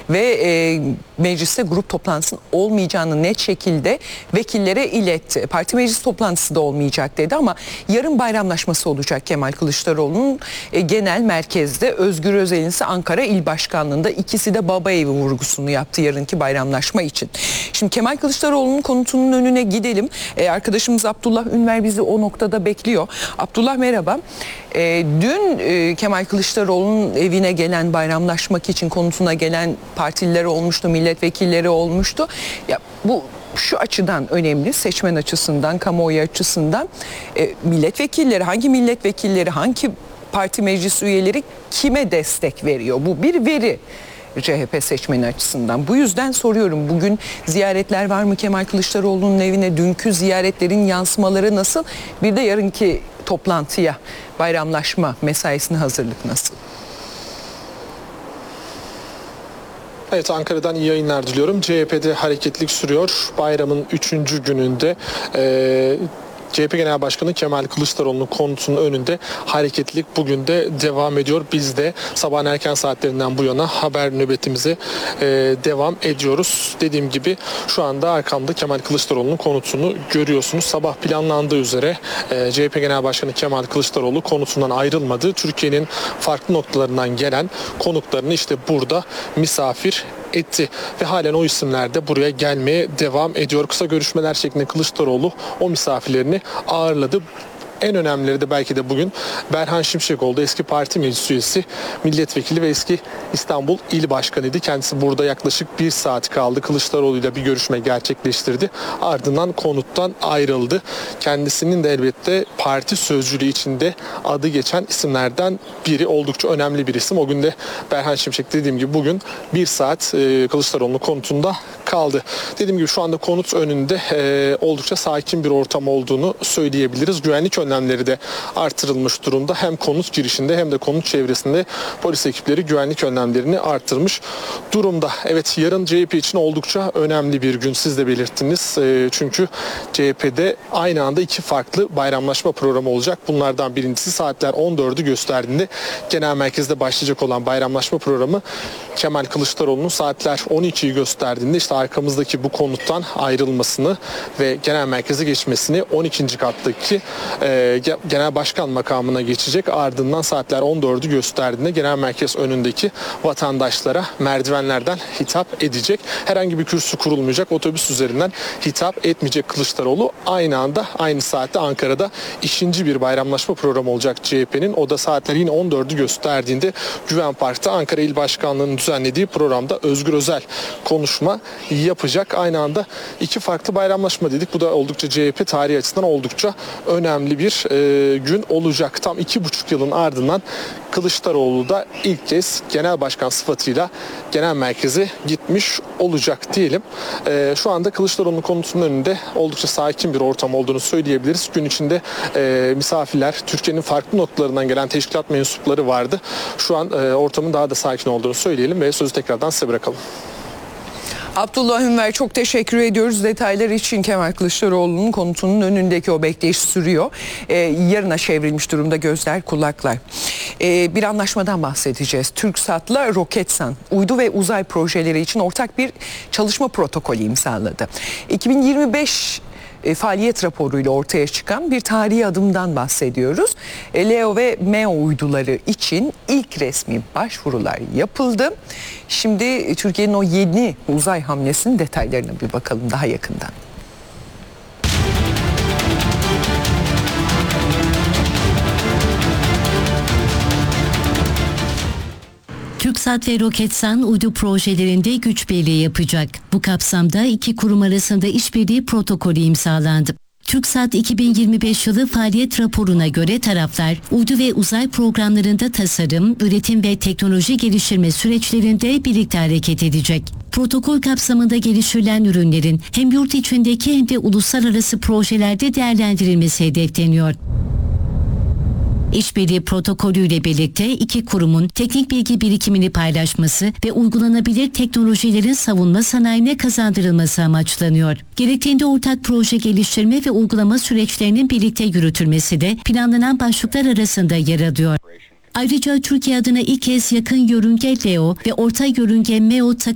ve mecliste grup toplantısının olmayacağını net şekilde vekillere iletti. Parti meclis toplantısı da olmayacak dedi ama yarın bayramlaşması olacak Kemal Kılıçdaroğlu'nun genel merkezde. Özgür Özel'in ise Ankara İl Başkanlığı'nda, ikisi de baba evi vurgusunu yaptı yarınki bayramlaşma için. Şimdi Kemal Kılıçdaroğlu'nun konutunun önüne gidelim. Arkadaşımız Abdullah Ünver bizi o noktada bekliyor. Abdullah merhaba. Dün Kemal Kılıçdaroğlu'nun evine gelen, bayramlaşmak için konutuna gelen partililer olmuştu, milletvekilleri olmuştu. Ya bu şu açıdan önemli, seçmen açısından, kamuoyu açısından. Milletvekilleri, hangi milletvekilleri, hangi parti meclis üyeleri kime destek veriyor? Bu bir veri CHP seçmeni açısından. Bu yüzden soruyorum, bugün ziyaretler var mı Kemal Kılıçdaroğlu'nun evine? Dünkü ziyaretlerin yansımaları nasıl? Bir de yarınki toplantıya, bayramlaşma mesaisine hazırlık nasıl? Evet, Ankara'dan iyi yayınlar diliyorum. CHP'de hareketlilik sürüyor. Bayramın 3. gününde CHP Genel Başkanı Kemal Kılıçdaroğlu'nun konutunun önünde hareketlilik bugün de devam ediyor. Biz de sabahın erken saatlerinden bu yana haber nöbetimize devam ediyoruz. Dediğim gibi şu anda arkamda Kemal Kılıçdaroğlu'nun konutunu görüyorsunuz. Sabah planlandığı üzere CHP Genel Başkanı Kemal Kılıçdaroğlu konutundan ayrılmadı. Türkiye'nin farklı noktalarından gelen konuklarını işte burada misafir etti ve halen o isimler de buraya gelmeye devam ediyor. Kısa görüşmeler şeklinde Kılıçdaroğlu o misafirlerini ağırladı. En önemlileri de belki de bugün Berhan Şimşek oldu. Eski parti meclis üyesi, milletvekili ve eski İstanbul İl Başkanıydı. Kendisi burada yaklaşık 1 saat kaldı. Kılıçdaroğlu ile bir görüşme gerçekleştirdi. Ardından konuttan ayrıldı. Kendisinin de elbette parti sözcülüğü içinde adı geçen isimlerden biri. Oldukça önemli bir isim. O gün de Berhan Şimşek dediğim gibi bugün 1 saat Kılıçdaroğlu'nun konutunda kaldı. Dediğim gibi şu anda konut önünde oldukça sakin bir ortam olduğunu söyleyebiliriz. Güvenlik önlemleri de artırılmış durumda. Hem konut girişinde hem de konut çevresinde polis ekipleri güvenlik önlemlerini artırmış durumda. Evet, yarın CHP için oldukça önemli bir gün, siz de belirttiniz. Çünkü CHP'de aynı anda 2 farklı bayramlaşma programı olacak. Bunlardan birincisi saatler 14'ü gösterdiğinde genel merkezde başlayacak olan bayramlaşma programı Kemal Kılıçdaroğlu'nun saatler 12'yi gösterdiğinde işte arkamızdaki bu konuttan ayrılmasını ve genel merkeze geçmesini, 12. kattaki genel başkan makamına geçecek. Ardından saatler 14'ü gösterdiğinde genel merkez önündeki vatandaşlara merdivenlerden hitap edecek. Herhangi bir kürsü kurulmayacak. Otobüs üzerinden hitap etmeyecek Kılıçdaroğlu. Aynı anda, aynı saatte Ankara'da ikinci bir bayramlaşma programı olacak CHP'nin. O da saatler yine 14'ü gösterdiğinde Güven Park'ta Ankara İl Başkanlığı'nın düzenlediği programda Özgür Özel konuşma yapacak. Aynı anda 2 farklı bayramlaşma dedik. Bu da oldukça CHP tarihi açısından oldukça önemli bir gün olacak. Tam 2,5 yılın ardından Kılıçdaroğlu da ilk kez genel başkan sıfatıyla genel merkeze gitmiş olacak diyelim. Şu anda Kılıçdaroğlu'nun konutunun önünde oldukça sakin bir ortam olduğunu söyleyebiliriz. Gün içinde misafirler, Türkiye'nin farklı noktalarından gelen teşkilat mensupları vardı. Şu an ortamın daha da sakin olduğunu söyleyelim ve sözü tekrardan size bırakalım. Abdullah Ünver, çok teşekkür ediyoruz detaylar için. Kemal Kılıçdaroğlu'nun konutunun önündeki o bekleyiş sürüyor. Yarına çevrilmiş durumda gözler, kulaklar. Bir anlaşmadan bahsedeceğiz. TürkSat'la Roketsan uydu ve uzay projeleri için ortak bir çalışma protokolü imzaladı. 2025 faaliyet raporuyla ortaya çıkan bir tarihi adımdan bahsediyoruz. LEO ve MEO uyduları için ilk resmi başvurular yapıldı. Şimdi Türkiye'nin o yeni uzay hamlesinin detaylarına bir bakalım daha yakından. TürkSat ve Roketsan uydu projelerinde güç birliği yapacak. Bu kapsamda 2 kurum arasında işbirliği protokolü imzalandı. TürkSat 2025 yılı faaliyet raporuna göre taraflar uydu ve uzay programlarında tasarım, üretim ve teknoloji geliştirme süreçlerinde birlikte hareket edecek. Protokol kapsamında geliştirilen ürünlerin hem yurt içindeki hem de uluslararası projelerde değerlendirilmesi hedefleniyor. İşbirliği protokolüyle birlikte 2 kurumun teknik bilgi birikimini paylaşması ve uygulanabilir teknolojilerin savunma sanayine kazandırılması amaçlanıyor. Gerektiğinde ortak proje geliştirme ve uygulama süreçlerinin birlikte yürütülmesi de planlanan başlıklar arasında yer alıyor. Ayrıca Türkiye adına ilk kez yakın yörünge LEO ve orta yörünge MEO